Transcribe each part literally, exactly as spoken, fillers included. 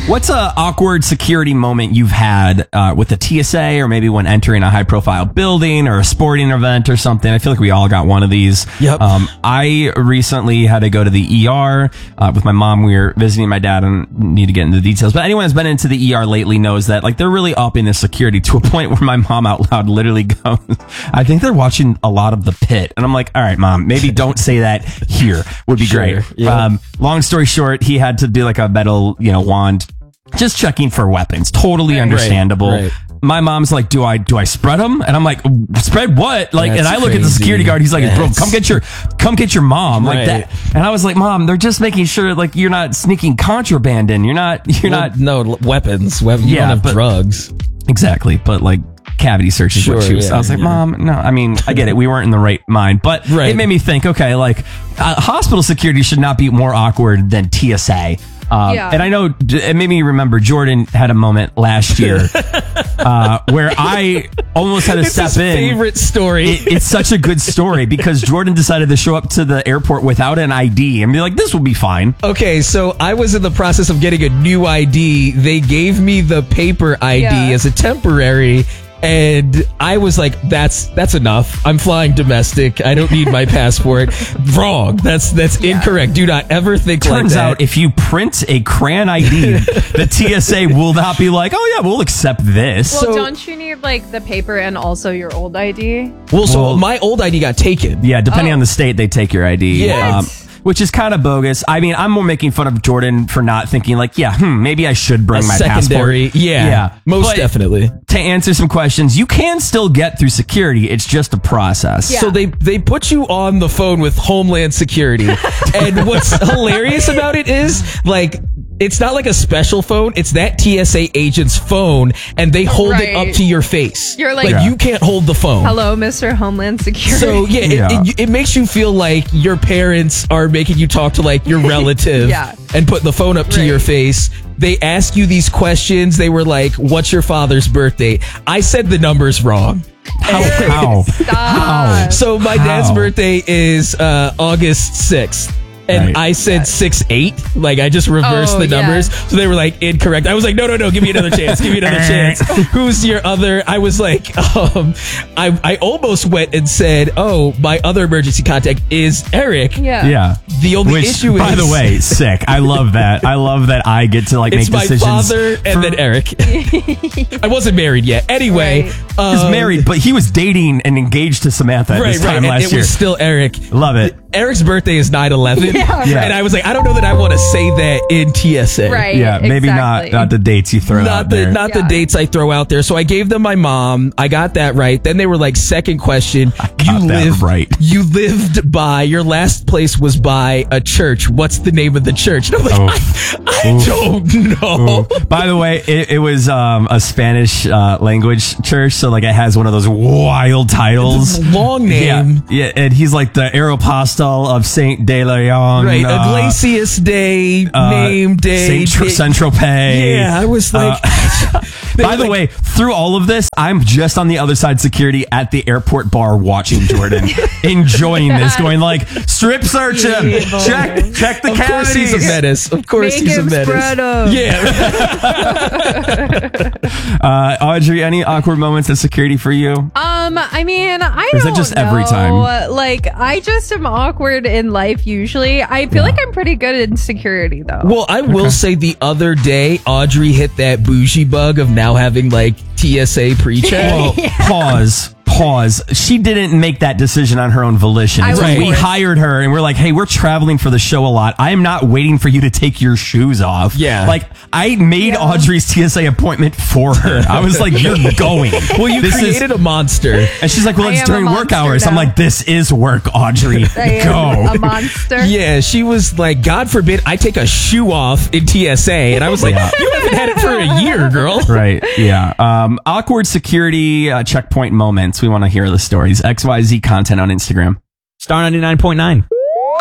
What's a awkward security moment you've had uh, with the T S A, or maybe when entering a high-profile building or a sporting event or something? I feel like we all got one of these. Yep. Um, I recently had to go to the E R uh, with my mom. We were visiting my dad, and need to get into the details. But anyone who's been into the E R lately knows that like they're really upping the security to a point where my mom out loud literally goes, "I think they're watching a lot of The Pit," and I'm like, "All right, mom, maybe don't say that here. Would be Sure, great." yeah. Um, long story short, he had to do like a metal, you know, wand. Just checking for weapons. Totally understandable. right. My mom's like, do I do I spread them? And I'm like, spread what? Like, That's and I look at the crazy. security guard. He's like, bro, That's- come get your come get your mom like Right. that. And I was like, Mom, they're just making sure like you're not sneaking contraband in. You're not you're Well, not no l- weapons. We- You Yeah, don't have but- drugs. exactly, but like cavity search is what Sure, she was. yeah, I was like, yeah. Mom, no. I mean, I get it. We weren't in the right mind, but Right. it made me think. Okay, like uh, hospital security should not be more awkward than T S A. Um, Yeah. And I know it made me remember Jordan had a moment last year uh, where I almost had to It's step his in. favorite story. It, it's such a good story because Jordan decided to show up to the airport without an I D and be like, this will be fine. Okay, so I was in the process of getting a new I D. They gave me the paper I D Yeah. as a temporary, and I was like, "That's that's enough. I'm flying domestic. I don't need my passport." Wrong. That's that's incorrect. Do not ever think like Turns that. out if you print a crayon I D, the T S A will not be like, oh, yeah, we'll accept this. Well, So- don't you need like the paper and also your old I D? well, so Well- my old I D got taken. Yeah, depending Oh. on the state, they take your I D. Yeah. Um, which is kind of bogus. I mean, I'm more making fun of Jordan for not thinking like, yeah, hmm, maybe I should bring A my secondary. passport. Yeah, Yeah. most But definitely. To answer some questions, you can still get through security. It's just a process. Yeah. So they they put you on the phone with Homeland Security, and what's hilarious about it is like it's not like a special phone; it's that T S A agent's phone, and they hold it Right. up to your face. You're like- like Yeah. you can't hold the phone. Hello, Mister Homeland Security. So yeah, Yeah. It, it, it makes you feel like your parents are making you talk to like your relative, Yeah. and put the phone up to Right. your face. They ask you these questions. They were like, "What's your father's birthday?" I said the numbers wrong. How? How? Stop. So my dad's How? birthday is uh, August sixth. And Right. I said six eight, like I just reversed Oh, the yeah. numbers. So they were like incorrect. I was like, no, no, no, give me another chance, give me another chance. Who's your other? I was like, um, I I almost went and said, oh, my other emergency contact is Eric. Yeah. Yeah. The only Which, issue by is, the way, sick. I love that. I love that I get to like it's make my decisions. father and for- then Eric. I wasn't married yet. Anyway, Right. He's um, married, but he was dating and engaged to Samantha at Right, this right. time And last it year. was still Eric. Love it. Eric's birthday is nine eleven. Yeah, Yeah. And I was like, I don't know that I want to say that in T S A. Right. Yeah, maybe exactly. not not the dates you throw Not out the there. not the Yeah. dates I throw out there. So I gave them my mom. I got that right. Then they were like, second question. got you that lived right. You lived by your last place was by a church. What's the name of the church? And I'm like, Oof. I, I don't know. Ooh. By the way, it, it was um, a Spanish uh, language church, so like it has one of those wild titles. Long name. Yeah, yeah, and he's like the Aeropostale of Saint De Leon. Right. uh, Iglesias Day, uh, name day. Saint Tr- day- Central Pay. Yeah, I was like. they By were the like- way, through all of this, I'm just on the other side security at the airport bar watching Jordan, enjoying this, going like, strip search him, Evil. check, check the Of course he's a cavities. menace. Of course Make he's a him menace. spread 'em. Yeah. Uh, Audrey, any awkward moments of security for you? Um, I mean, I Or is don't it just know. every time? Like, I just am awkward in life usually. I feel like I'm pretty good in security though. Well, I will say the other day, Audrey hit that bougie bug of now having like T S A pre-check. Well, pause. Pause. She didn't make that decision on her own volition. I So was we forced. hired her and we're like, hey, we're traveling for the show a lot. I am not waiting for you to take your shoes off. Yeah. Like, I made Yeah. Audrey's T S A appointment for her. I was like, you're going. Well, you This is- created a monster. And she's like, well, I it's am during a work monster hours. I'm now. like, this is work, Audrey. I am Go. a monster. Yeah, she was like, God forbid I take a shoe off in T S A. And I was like, Yeah. you haven't had it for a year, girl. Right. Yeah. Um, awkward security uh, checkpoint moments. We want to hear the stories. X Y Z content on Instagram. Star ninety-nine point nine.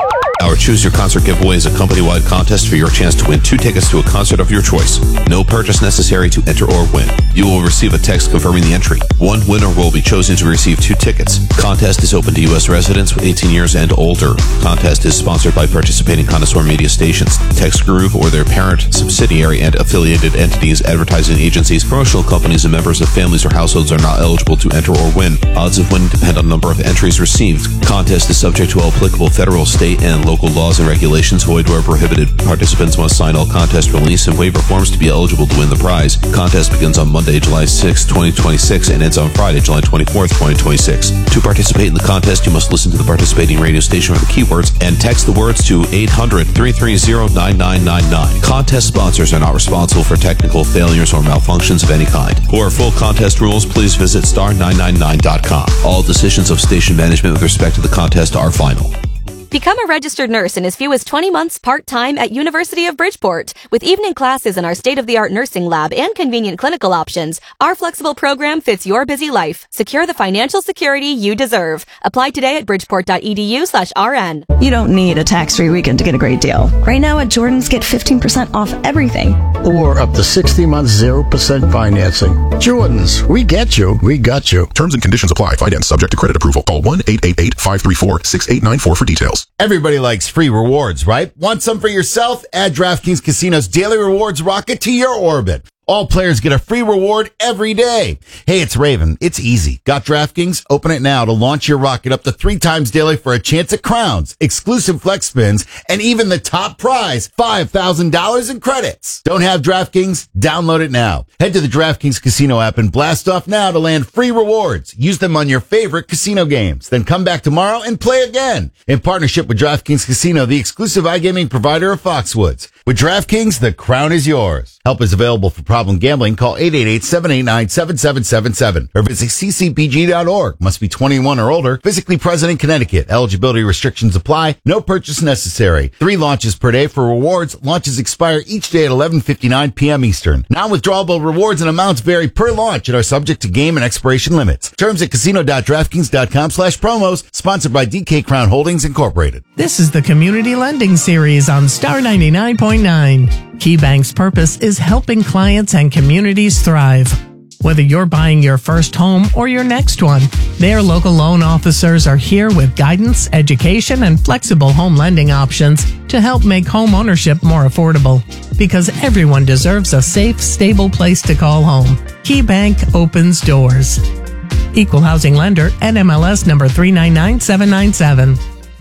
Our Choose Your Concert giveaway is a company-wide contest for your chance to win two tickets to a concert of your choice. No purchase necessary to enter or win. You will receive a text confirming the entry. One winner will be chosen to receive two tickets. Contest is open to U S residents with eighteen years and older. Contest is sponsored by participating connoisseur media stations, Text Groove or their parent, subsidiary, and affiliated entities, advertising agencies, promotional companies, and members of families or households are not eligible to enter or win. Odds of winning depend on number of entries received. Contest is subject to all applicable federal, state, and local laws and regulations. Void where prohibited. Participants must sign all contest release and waiver forms to be eligible to win the prize. Contest begins on Monday, July sixth, twenty twenty-six, and ends on Friday, July twenty-fourth, twenty twenty-six. To participate in the contest, you must listen to the participating radio station for the keywords and text the words to eight hundred, three three zero, nine nine nine nine. Contest sponsors are not responsible for technical failures or malfunctions of any kind. For full contest rules, please visit star nine nine nine dot com. All decisions of station management with respect to the contest are final. Become a registered nurse in as few as twenty months part-time at University of Bridgeport. With evening classes in our state-of-the-art nursing lab and convenient clinical options, our flexible program fits your busy life. Secure the financial security you deserve. Apply today at bridgeport.edu slash RN. You don't need a tax-free weekend to get a great deal. Right now at Jordan's, get fifteen percent off everything. Or up to sixty months, zero percent financing. Jordan's, we get you, we got you. Terms and conditions apply. Finance subject to credit approval. Call one eight eight eight, five three four, six eight nine four for details. Everybody likes free rewards, right? Want some for yourself? Add DraftKings Casino's daily rewards rocket to your orbit. All players get a free reward every day. Hey, it's Raven. It's easy. Got DraftKings? Open it now to launch your rocket up to three times daily for a chance at crowns, exclusive flex spins, and even the top prize, five thousand dollars in credits. Don't have DraftKings? Download it now. Head to the DraftKings Casino app and blast off now to land free rewards. Use them on your favorite casino games. Then come back tomorrow and play again. In partnership with DraftKings Casino, the exclusive iGaming provider of Foxwoods. With DraftKings, the crown is yours. Help is available for problem gambling. Call eight eight eight, seven eight nine, seven seven seven seven or visit c c p g dot org. Must be twenty-one or older. Physically present in Connecticut. Eligibility restrictions apply. No purchase necessary. Three launches per day for rewards. Launches expire each day at eleven fifty-nine p.m. Eastern. Non-withdrawable rewards and amounts vary per launch and are subject to game and expiration limits. Terms at casino dot draftkings dot com slash promos. Sponsored by D K Crown Holdings Incorporated. This is the Community Lending Series on Star ninety-nine point nine. KeyBank's purpose is helping clients and communities thrive. Whether you're buying your first home or your next one, their local loan officers are here with guidance, education, and flexible home lending options to help make home ownership more affordable. Because everyone deserves a safe, stable place to call home. KeyBank opens doors. Equal housing lender, N M L S number three nine nine seven nine seven.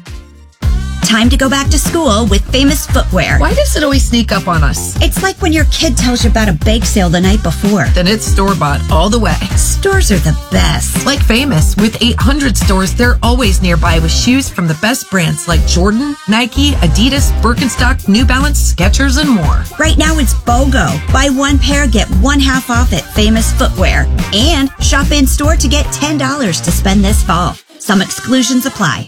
Time to go back to school with Famous Footwear. Why does it always sneak up on us? It's like when your kid tells you about a bake sale the night before. Then it's store-bought all the way. Stores are the best. Like Famous. With eight hundred stores, they're always nearby with shoes from the best brands like Jordan, Nike, Adidas, Birkenstock, New Balance, Skechers, and more. Right now it's BOGO. Buy one pair, get one half off at Famous Footwear. And shop in-store to get ten dollars to spend this fall. Some exclusions apply.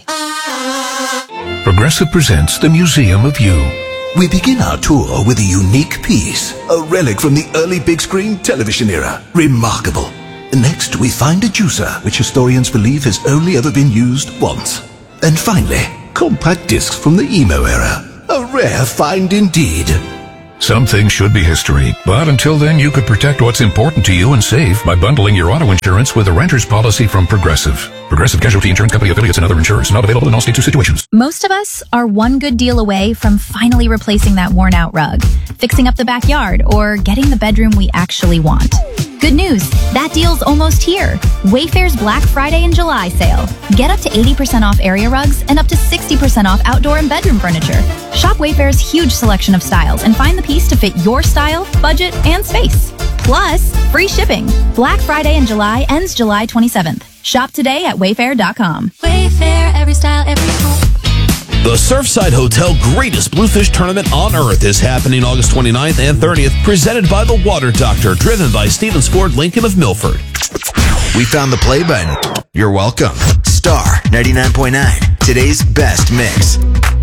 Progressive presents the Museum of You. We begin our tour with a unique piece, a relic from the early big screen television era. Remarkable. Next, we find a juicer, which historians believe has only ever been used once. And finally, compact discs from the emo era. A rare find indeed. Some things should be history, but until then you could protect what's important to you and save by bundling your auto insurance with a renter's policy from Progressive. Progressive Casualty Insurance Company affiliates and other insurers. Not available in all states or situations. Most of us are one good deal away from finally replacing that worn out rug, fixing up the backyard, or getting the bedroom we actually want. Good news, that deal's almost here. Wayfair's Black Friday and July sale. Get up to eighty percent off area rugs and up to sixty percent off outdoor and bedroom furniture. Shop Wayfair's huge selection of styles and find the piece to fit your style, budget, and space. Plus, free shipping. Black Friday in July ends July twenty-seventh. Shop today at wayfair dot com. Wayfair, every style, every home. The Surfside Hotel Greatest Bluefish Tournament on Earth is happening August twenty-ninth and thirtieth, presented by The Water Doctor, driven by Stevens Ford Lincoln of Milford. We found the play button. You're welcome. Star ninety-nine point nine, today's best mix.